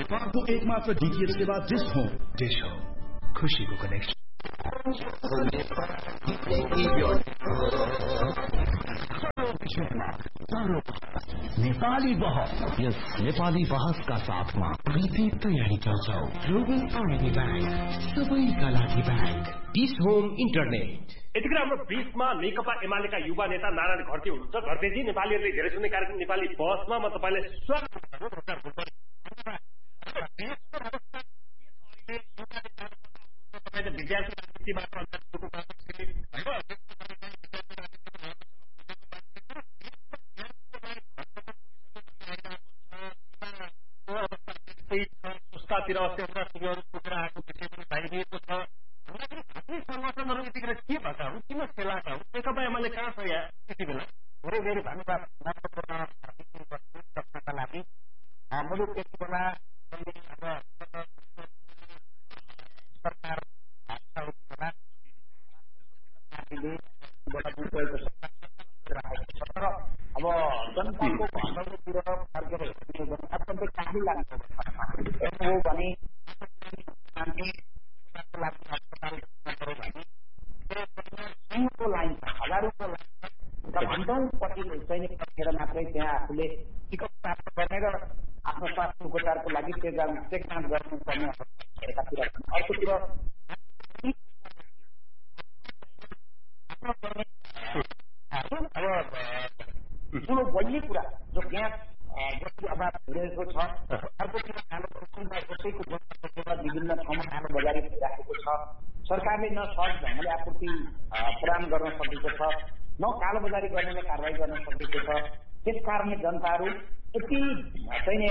नेपालको एकमात्र डीटीएच सेवा डिश होम खुशीको कनेक्सन। नेपाली बहस, यस नेपाली बहसका साथमा विशेष तयारी चल्छौ। ग्लोबल आरबी ब्याङ्क, सबैका लागि ब्याङ्क। Dish home internet. यतिखेर हाम्रो बीचमा नेकपा एमालेका युवा नेता नारायण घरती हुनुहुन्छ। घरतीजी, नेपालीहरूले धेरै सुन्ने कार्यक्रम नेपाली बहसमा म तपाईँलाई स्वागत गर्छु। विद्यार्थी राजनीतिबाट पुस्तातिर भइदिएको छ। संगठनहरू यतिखेर के भएका हुन्, किन सेलाका हुन्, नेकपा एमाले कहाँ छ यहाँ यति बेला? धेरै धेरै धन्यवाद महत्त्वपूर्ण लागि। मुलुक यति बेला सरकार अब जनताको भण्डारतिर फर्केर अत्यन्तै काफी लाग्छ हो भने अस्पतालको लाइन छ, हजारौंको लाइन छ। घण्टौंपछि सैनिक फर्केर मात्रै त्यहाँ आफूले टिकट प्राप्त गर्ने र आफ्नो स्वास्थ्य उपचारको लागि चेक जाँच गर्नुपर्ने एकातिर। अर्कोतिर ठुलो बलियो कुरा जो ग्यास जति अभाव भइरहेको छ। अर्कोतिर कसैको विभिन्न ठाउँमा कालो बजारी भइराखेको छ। सरकारले न सहज ढङ्गले आपूर्ति प्रदान गर्न सकेको छ, न कालो बजारी गर्नेले कारवाही गर्न सकेको छ। त्यस कारणले जनताहरू यति चाहिँ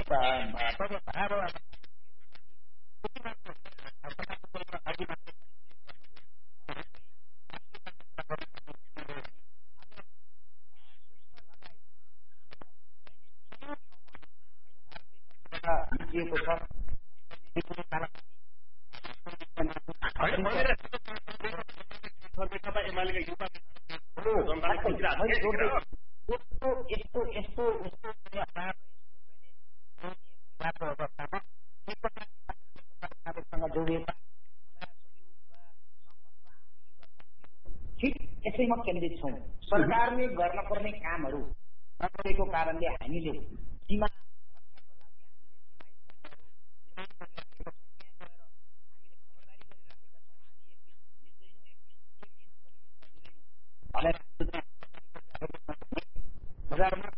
दिएको छ। एमालेका युवा यस्तो अवस्थामा जोडिएका ठिक यसैमा केन्द्रित छौँ। सरकारले गर्न पर्ने कामहरू नगरेको कारणले हामीले सीमा बजारमा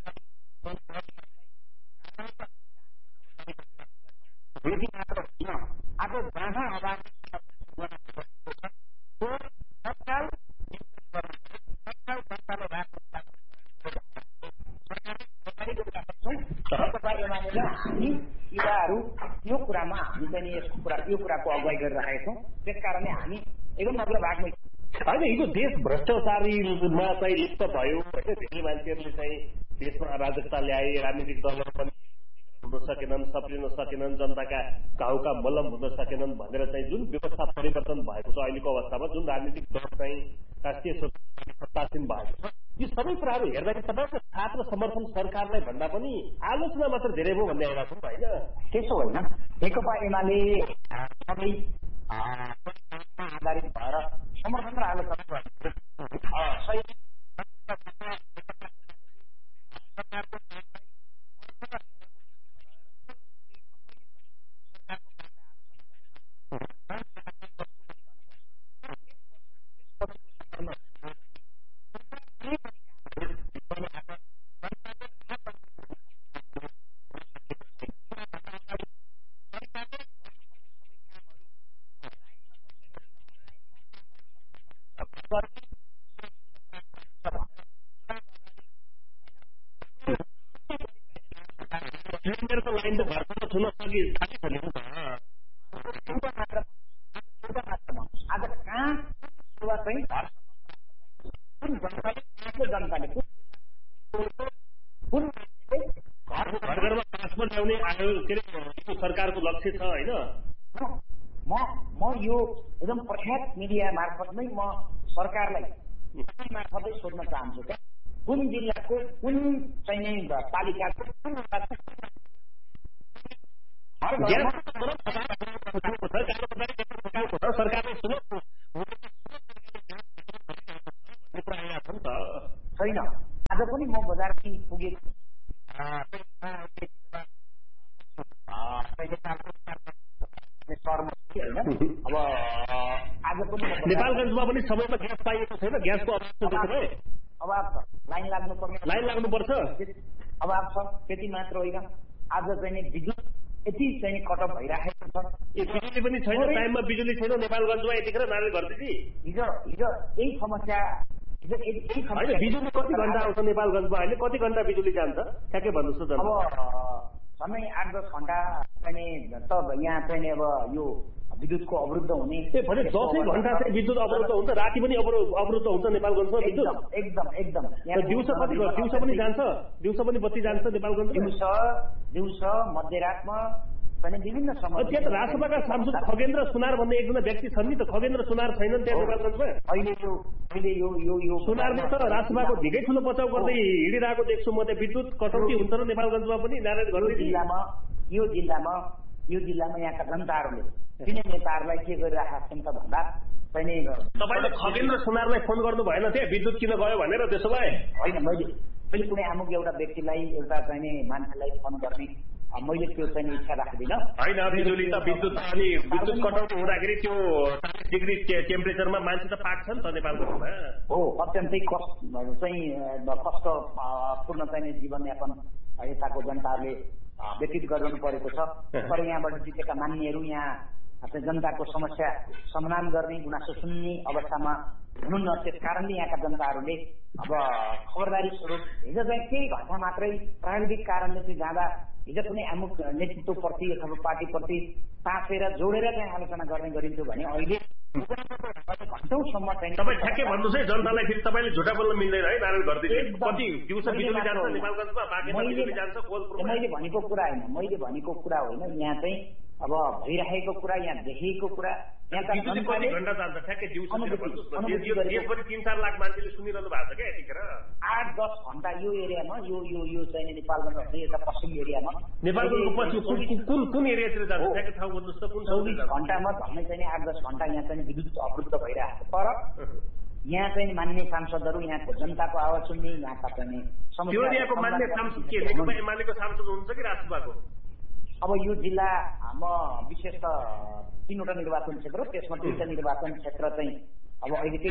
मात्र होइन, आज जहाँ अभाव युवाहरू यो कुरामा हामी चाहिँ यो कुराको अगुवाई गरिरहेका छौँ। त्यस कारणले हामी एकदम अग्लो भागमै होइन। हिजो देश भ्रष्टाचारीमा चाहिँ लिप्त भयो होइन। धेरै मान्छेहरूले चाहिँ देशमा अराजकता ल्याए, राजनीतिक दलहरू पनि हुन सकेनन्, सप्रिन सकेनन्, जनताका घाउका मलम हुन सकेनन् भनेर चाहिँ जुन व्यवस्था परिवर्तन भएको छ अहिलेको अवस्थामा, जुन राजनीतिक दल चाहिँ राष्ट्रिय सत्तासीन भएको छ, यी सबै कुराहरू हेर्दाखेरि तपाईँको साथ र समर्थन सरकारलाई भन्दा पनि आलोचना मात्र धेरै भयो भन्ने आइरहेको छ होइन? त्यसो होइन। नेकपा एमाले सबै आधारित भएर समर्थन र आलोचना लाइन त घरको छुन सकि आज कहाँ सेवा चाहिँ जनताले घर घरमा पासपोर्ट ल्याउने आयो के अरे सरकारको लक्ष्य छ होइन। म यो एकदम प्रख्यात मिडिया मार्फत नै म सरकारलाई मार्फतै सोध्न चाहन्छु क्या, कुन जिल्लाको कुन चाहिँ पालिकाको सरकारले छैन। आज पनि म बजार पुगेको अब आज पनि नेपालगञ्जमा पनि समयमा ग्यास पाइएको छैन, ग्यासको अभाव छ, लाइन लाग्नुपर्छ अभाव छ। त्यति मात्र होइन, आज चाहिँ विद्युत यति चाहिँ कटअफ भइराखेको छ, बिजुली पनि छैन, टाइममा बिजुली छैन नेपालगञ्जमा यतिखेर नारायण घरदेखि। हिजो यही समस्या बिजुली कति घण्टा आउँछ नेपालगञ्जमा अहिले, कति घण्टा बिजुली जान्छ ठ्याक्कै भन्नुहोस् न। अब समय 8-10 घण्टा चाहिँ त यहाँ चाहिँ अब यो विद्युतको अवरुद्ध हुने भने 10 घण्टा चाहिँ विद्युत अवरुद्ध हुन्छ, राति पनि अवरुद्ध हुन्छ नेपालगञ्जमा विद्युत एकदम। दिउँसो कति दिउँसो पनि जान्छ, दिउँसो पनि बत्ती जान्छ नेपालगञ्जमा, दिउँसो मध्यरातमा पनि विभिन्न समय। त्यहाँ त राजसभाका सांसद खगेन्द्र सुनार भन्ने एकजना व्यक्ति छन् नि त, खगेन्द्र सुनार छैनन् त्यहाँ नेपालगञ्जमा। अहिले यो सुनारले त राजसभाको ढिकै ठुलो बचाउ गर्दै हिँडिरहेको देख्छु म। त्यहाँ विद्युत कटौती हुन्छ र नेपालगञ्जमा पनि नारायण घरदेखि। यो जिल्लामा यहाँका जनताहरूले किन नेताहरूलाई के गरिरहेका छन् त भन्दा पनि तपाईँले खगेन्द्र सुनारलाई फोन गर्नु भएन त्यहाँ विद्युत किन गयो भनेर? त्यसो भए होइन, मैले कुनै अमुक एउटा व्यक्तिलाई एउटा चाहिँ मान्छेलाई फोन गर्ने मैले त्यो चाहिँ इच्छा राख्दिनँ। होइन, बिजुली त विद्युत अनि विद्युत कटौती हुँदाखेरि त्यो 40 डिग्री टेम्परेचरमा मान्छे त पाक्छ नि त नेपालगञ्जमा। हो, अत्यन्तै कष्टपूर्ण चाहिँ जीवनयापन यताको जनताहरूले व्यतीत गर्नु परेको छ। तर यहाँबाट जितेका मान्यहरू यहाँ जनताको समस्या समाधान गर्ने, गुनासो सुन्ने अवस्थामा हुनुहुन्न। त्यस कारणले यहाँका जनताहरूले अब खबरदारी स्वरूप हिजो चाहिँ केही घटना मात्रै प्राविधिक कारणले चाहिँ जाँदा हिजो कुनै अमुक नेतृत्वप्रति अथवा पार्टीप्रति तासेर जोडेर चाहिँ आलोचना गर्ने गरिन्थ्यो भने अहिले घण्टौँसम्म चाहिँ तपाईँ ठ्याक्कै भन्नुहोस् है जनतालाई। फेरि तपाईँले झुटा बोल्न मिल्दैन है नारायण घरदेखि। कति दिउँसो बिजुली जान्छ नेपालगञ्जमा, बाँकीमा बिजुली जान्छ कोलपुरमा। मैले भनेको कुरा होइन, यहाँ चाहिँ अब भइरहेको कुरा, यहाँ देखिएको कुरा, कति घण्टा जान्छ ठ्याक्कै दिउँसो? देशभरि 3-4 लाख मान्छेले सुनिरहनु भएको छ क्या यतिखेर। 8-10 घण्टा यो एरियामा यो चाहिँ नेपालगञ्ज पश्चिम एरियामा, नेपालगञ्जको कुन एरियातिर जान्छ ठ्याक्कै ठाउँ भन्नुहोस् त? कुन 24 घण्टामा भन्ने चाहिँ 8-10 घण्टा यहाँ चाहिँ विद्युत अवरुद्ध भइरहेको छ। तर यहाँ चाहिँ मान्य सांसदहरू, यहाँको जनताको आवाज सुन्ने, यहाँका चाहिँ त्यो एरियाको मान्य सांसद के नेकपा एमालेको सांसद हुनुहुन्छ कि राजसभाको? अब यो जिल्लामा विशेष त 3वटा निर्वाचन क्षेत्र, त्यसमा 2टा निर्वाचन क्षेत्र चाहिँ अब अहिलेकै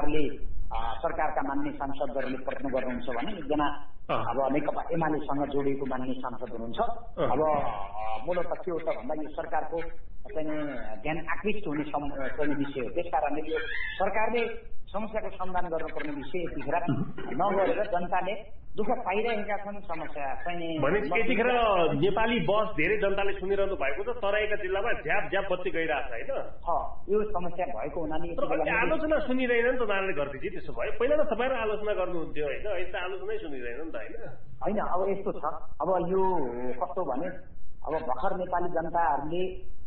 सरकारका मान्य सांसदहरूले प्रश्न गर्नुहुन्छ भने एकजना अब नेकपा एमालेसँग जोडिएको मान्य सांसद हुनुहुन्छ। अब मूलत के हो त भन्दा यो सरकारको चाहिँ ध्यान आकृष्ट हुने विषय हो। त्यस कारणले यो सरकारले समस्याको समाधान गर्नुपर्ने विषय यतिखेर नगरेर जनताले दुःख पाइरहेका छन्। समस्या चाहिँ यतिखेर नेपाली बस धेरै जनताले सुनिरहनु भएको छ। तराईका जिल्लामा झ्याप बत्ती गइरहेको छ होइन? यो समस्या भएको हुनाले आलोचना सुनिरहेन नि त नारायण घरदेखि। त्यसो भए पहिला त तपाईँहरू आलोचना गर्नुहुन्थ्यो होइन, यस्तो आलोचनै सुनिरहेन नि त होइन? अब यस्तो छ, अब यो कस्तो भने अब भर्खर नेपाली जनताहरूले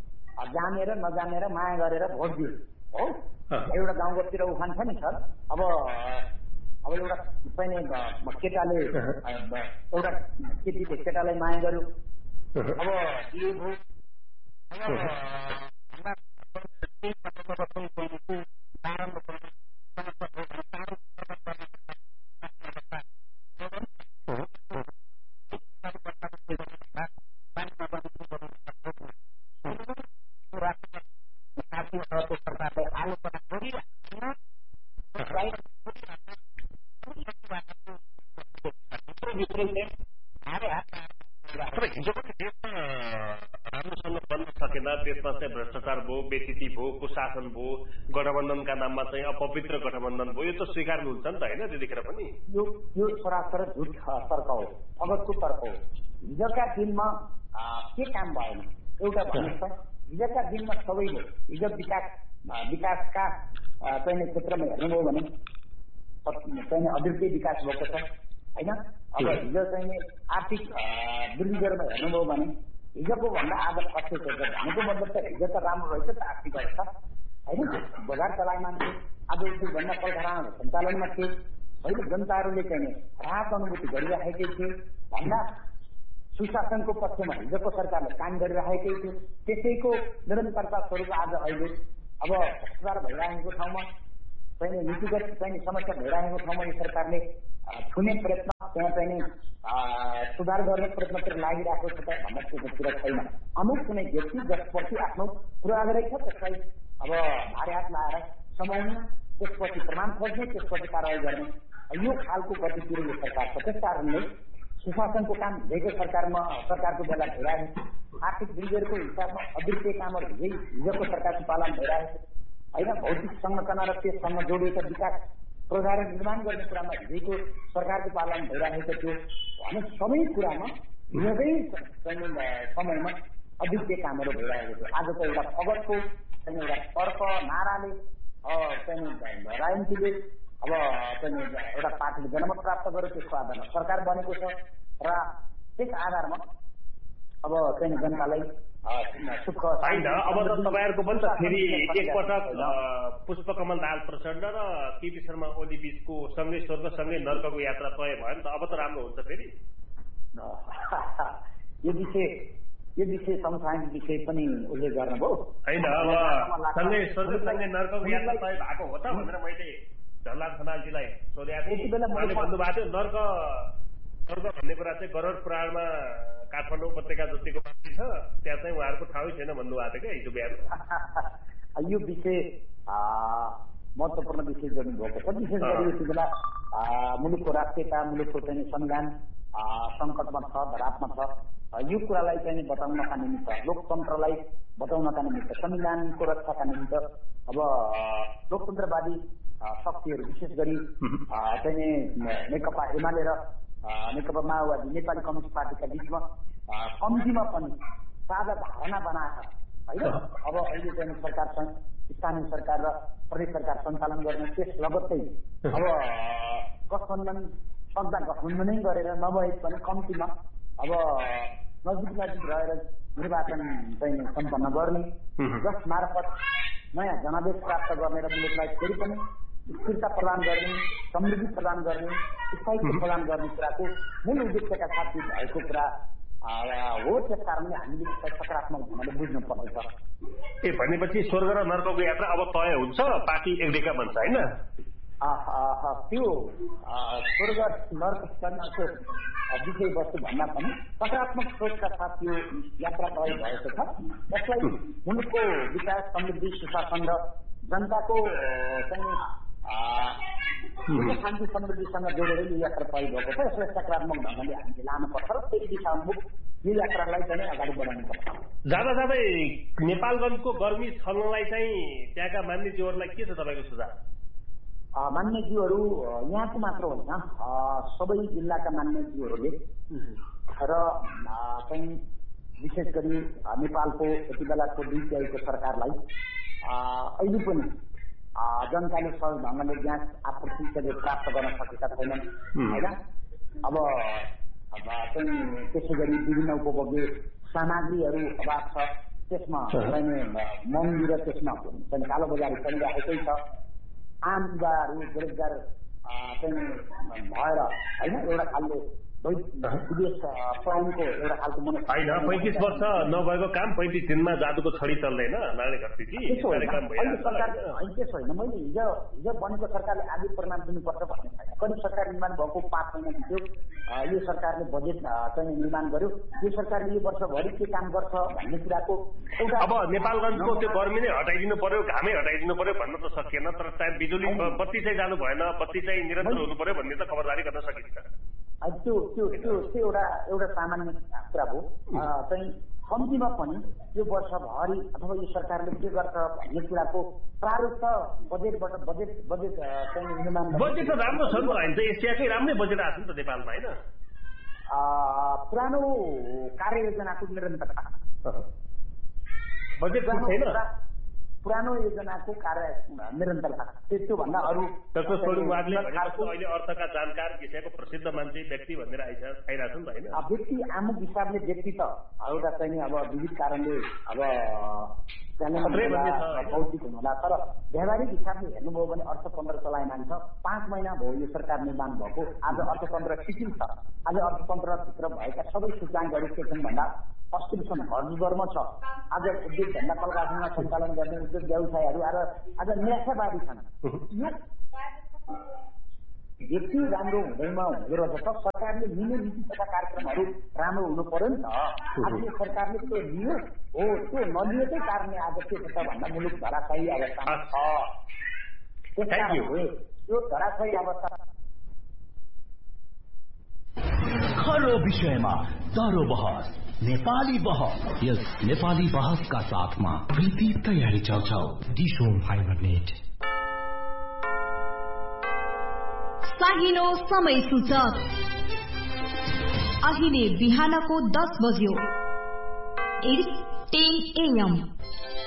जानेर नजानेर माया गरेर भोट दिए हो। एउटा गाउँघरतिर उखान छ नि सर, अब एउटा चाहिँ केटाले एउटा केटीले केटालाई माया गर्यो, अब यो देशमा चाहिँ भ्रष्टाचार भयो, बेइज्जती भयो, कुशासन भयो, गठबन्धनमा नाममा चाहिँ अपवित्र गठबन्धन भयो, यो त स्वीकार्नुहुन्छ नि त होइन? त्यतिखेर पनि यो सरासर झुट तर्क हो, अगतको तर्क हो। हिजोका दिनमा के काम भएन एउटा भन्नुहोस् त? हिजोका दिनमा सबै भयो। हिजो विकासका चाहिँ क्षेत्रमा हेर्नुभयो भने चाहिँ अद्वितीय विकास भएको छ होइन? अब हिजो चाहिँ आर्थिक वृद्धिदरमा हेर्नुभयो भने हिजोको भन्दा आज खसेको छ भनेको मतलब त हिजो त राम्रो रहेछ त आर्थिक अवस्था होइन? बजार चलाइ मान्छे आज भन्दा कलकारखाना सञ्चालनमा थिए होइन? जनताहरूले चाहिँ राहत अनुभूति गरिराखेकै थिए भन्दा सुशासनको पक्षमा हिजोको सरकारले काम गरिरहेकै थियो। त्यसैको निरन्तरता स्वरूप आज अहिले अब भ्रष्टाचार भइरहेको ठाउँमा चाहिँ नीतिगत चाहिँ समस्या भइरहेको ठाउँमा यो सरकारले छुने प्रयत्न त्यहाँ चाहिँ सुधार गर्ने प्रयत्नतिर लागिरहेको छ भन्ने कुरा छैन। अमुक कुनै व्यक्ति जसपछि आफ्नो पूर्वाग्रह छ त्यसलाई अब भारे हात लाएर समाउनु, त्यसपछि प्रमाण खोज्ने, त्यसपछि कारवाही गर्ने यो खालको गतितिर यो सरकार छ। त्यस कारणले सुशासनको काम हिजोको सरकारको बेला भइरहेको छ। आर्थिक वृद्धिको हिसाबमा अद्वितीय कामहरू हिजोको सरकारको पालन भइरहेको छ होइन। भौतिक संरचना र त्यससँग जोडिएका विकास पूर्वाधार निर्माण गर्ने कुरामा हिजोको सरकारको पालन भइरहेको थियो भने सबै कुरामा हिजोकै समयमा अद्वितीय कामहरू भइरहेको थियो। आजको एउटा फगतको एउटा तर्क नाराले राजनीतिले अब एउटा पार्टीले जनमत प्राप्त गर्यो, त्यसको आधारमा सरकार बनेको छ र त्यस आधारमा अब जनतालाई सुख होइन। अब त तपाईँहरूको पनि त फेरि एकपटक पुष्पकमल दाहाल प्रचण्ड र केपी शर्मा ओली बीचको सँगै स्वर्ग सँगै नर्कको यात्रा तय भयो नि त। अब त राम्रो हुन्छ फेरि। यो विषय समसामयिक विषय पनि उल्लेख गर्नुभयो होइन। अब सँगै स्वर्ग सँगै नर्कको यात्रा तय भएको हो त भनेर मैले झलनाथ खनालजीलाई सोधेको थिएँ। भन्नुभएको थियो नर्क भन्ने कुरा चाहिँ गरुड पुराणमा काठमाडौँ उपत्यका जतिको माथि छ, त्यहाँ चाहिँ उहाँहरूको ठाउँ छैन भन्नुभएको थियो क्या हिजो बिहान। यो विषय महत्त्वपूर्ण विषय गर्नुभएको छ। विशेष गरी यति बेला मुलुकको राष्ट्रियता, मुलुकको चाहिँ संविधान सङ्कटमा छ, धरापमा छ। यो कुरालाई चाहिँ बताउनका निमित्त, लोकतन्त्रलाई बताउनका निमित्त, संविधानको रक्षाका निमित्त अब लोकतन्त्रवादी शक्तिहरू विशेष गरी चाहिँ नेकपा एमाले र नेकपा माओवादी नेपाली कम्युनिस्ट पार्टीका बीचमा कम्तीमा पनि साझा धारणा बनाएर होइन। अब अहिले चाहिँ सरकार स्थानीय सरकार र प्रदेश सरकार सञ्चालन गर्ने त्यस लगत्तै अब गठबन्धन सक्दा गठबन्धनै गरेर नभए पनि कम्तीमा अब नजिक रहेर निर्वाचन चाहिँ सम्पन्न गर्ने, जस मार्फत नयाँ जनादेश प्राप्त गर्ने र मुलुकलाई फेरि पनि स्थिरता प्रदान गर्ने, समृद्धि प्रदान गर्ने, स्थायित्व प्रदान गर्ने कुराको मूल उद्देश्यका साथ भएको कुरा हो। त्यस कारणले हामीले यसलाई सकारात्मक ढङ्गले बुझ्नु पर्दछ। भनेपछि स्वर्ग र नर्कको यात्रा अब तय हुन्छ, पार्टी एकडेका बन्छ होइन। त्यो स्वर्ग नर्कको विषयवस्तु भन्दा पनि सकारात्मक सोचका साथ यो यात्रा तय भएको छ। यसलाई मुलुकको विकास, समृद्धि, सुशासन र जनताको चाहिँ शान्ति समृद्धिसँग जोडेर यो यात्रा तय भएको छ। यसलाई सकारात्मक ढङ्गले हामीले लानुपर्छ र त्यही दिशामुख यो यात्रालाई चाहिँ अगाडि बढाउनुपर्छ। जाँदा जाँदै नेपालगञ्जको गर्मी छल्नलाई चाहिँ त्यहाँका मान्यज्यूहरूलाई के छ तपाईँको सुझाव? मान्यज्यूहरू यहाँको मात्र होइन, सबै जिल्लाका मान्यज्यूहरूले र चाहिँ विशेष गरी नेपालको यति बेलाको 2/3 सरकारलाई अहिले पनि जनताले सहज ढङ्गले ग्यास आपूर्ति प्राप्त गर्न सकेका छैनन् होइन। अब चाहिँ त्यसै गरी विभिन्न उपभोग्य सामग्रीहरू अभाव छ, त्यसमा महँगी र त्यसमा चाहिँ कालोबजारी चलिरहेकै छ। आम युवाहरू बेरोजगार चाहिँ भएर होइन एउटा खालको विदेश पढाउनुको एउटा खालको मन होइन। 35 वर्ष नभएको काम 35 दिनमा जादुको छडी चल्दैन नारायण घरतीजी। त्यसो होइन, मैले हिजो बनेको सरकारले आगे परिणाम दिनुपर्छ भन्ने छैन। करिब सरकार निर्माण भएको 5 महिना थियो, यो सरकारले बजेट चाहिँ निर्माण गर्यो, यो सरकारले यो वर्षभरि के काम गर्छ भन्ने कुराको एउटा अब नेपालगञ्जको त्यो गर्मी नै हटाइदिनु पर्यो, घामै हटाइदिनु पर्यो भन्न त सकिएन, तर चाहे बिजुली बत्ती चाहिँ जानु भएन, बत्ती चाहिँ निरन्तर हुनु पर्यो भन्ने त खबरदारी गर्न सकिन्छ। त्यो एउटा सामान्य कुरा हो। चाहिँ कम्तीमा पनि यो वर्षभरि अथवा यो सरकारले के गर्छ भन्ने कुराको प्रारूप त बजेटबाट बजेट चाहिँ निर्माण बजेट त राम्रो छ नि त। एसियाकै राम्रै बजेट आएको छ नि त नेपालमा होइन। पुरानो कार्ययोजनाको निरन्तरता बजेट छैन, पुरानो योजनाको कार्य निरन्तरता त्योभन्दा अरू डाक्टर सोलुङवादले भनेको अहिले अर्थका जानकार विषयको प्रसिद्ध मान्छे व्यक्ति भनेर आइरहेको छ नि त होइन। व्यक्ति आमुक हिसाबले व्यक्ति त एउटा चाहिँ अब विविध कारणले अब भौतिक हुनुला। तर व्यावहारिक हिसाबले हेर्नुभयो भने अर्थतन्त्र चलायमान छ। 5 महिना भयो यो सरकार निर्माण भएको। आज अर्थतन्त्र शिथिल छ। आज अर्थतन्त्रभित्र भएका सबै सूचकाङ्कहरू के छन् भन्दा अस्थिरसम्म हर्जबर्म छ। आज उद्योग धन्दा कल कारखाना सञ्चालन गर्ने उद्योग व्यवसायहरू आज निराशावादी छन्। यो व्यक्ति राम्रो हुँदैमा हुँदो रहेछ त सरकारले लिने नीति तथा कार्यक्रमहरू राम्रो हुनु पर्यो नि त। आज सरकारले त्यो लियो हो, त्यो नलिएकै कारणले आज के छ त भन्दा मुलुक धराशायी अवस्थामा छ। त्यस कारणले यो धराशायी अवस्था खरो विषयमा दरो बहस नेपाली बहस। यस नेपाली बहसका साथमा प्रीति तयारी चाउचाउ डिसोम फाइबर नेट। साहिनो समय सूचक अहिले बिहानको 10 बज्यो। It's 10 AM